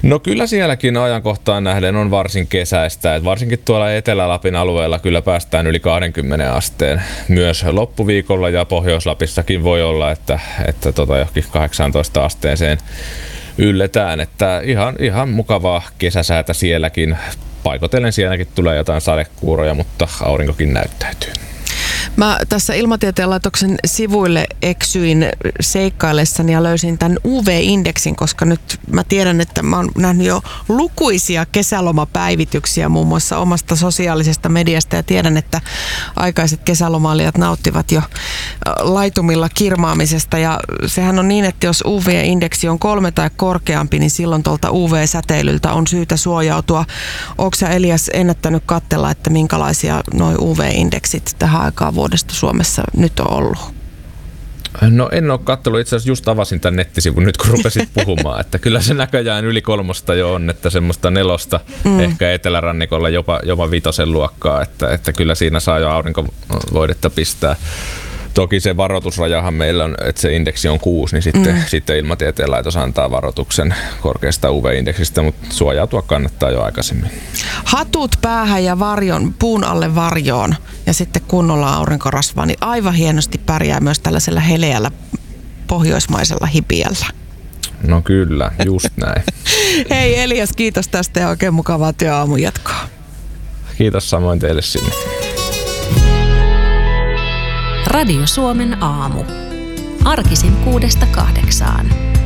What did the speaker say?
No kyllä sielläkin ajankohtaan nähden on varsin kesäistä. Et varsinkin tuolla Etelä-Lapin alueella kyllä päästään yli 20 asteen. Myös loppuviikolla ja Pohjois-Lapissakin voi olla, että johonkin 18 asteeseen ylletään. Että ihan mukavaa kesäsäätä sielläkin. Paikotellen sielläkin tulee jotain sadekuuroja, mutta aurinkokin näyttäytyy. Mä tässä Ilmatieteen laitoksen sivuille eksyin seikkaillessani ja löysin tämän UV-indeksin, koska nyt mä tiedän, että mä oon nähnyt jo lukuisia kesälomapäivityksiä muun muassa omasta sosiaalisesta mediasta ja tiedän, että aikaiset kesälomailijat nauttivat jo laitumilla kirmaamisesta ja sehän on niin, että jos UV-indeksi on 3 tai korkeampi, niin silloin tuolta UV-säteilyltä on syytä suojautua. Ootko sä, Elias, ennättänyt katsella, että minkälaisia nuo UV-indeksit tähän aikaan vuodesta Suomessa nyt on ollut? No en ole katsellut, itse asiassa just avasin tämän nettisivun nyt kun rupesit puhumaan, että kyllä se näköjään yli 3 jo on, että semmoista 4 ehkä etelärannikolla jopa 5 luokkaa, että kyllä siinä saa jo aurinkovoidetta pistää. Toki se varoitusrajahan meillä on, että se indeksi on 6, niin sitten Ilmatieteen laitos antaa varoituksen korkeasta UV-indeksistä, mutta suojautua kannattaa jo aikaisemmin. Hatut päähän ja puun alle varjoon ja sitten kunnolla aurinkorasvaa, niin aivan hienosti pärjää myös tällaisella heleällä pohjoismaisella hipiällä. No kyllä, just näin. Hei Elias, kiitos tästä ja oikein mukavaa työaamun jatkoa. Kiitos samoin teille sinne. Radio Suomen aamu. Arkisin 6–8.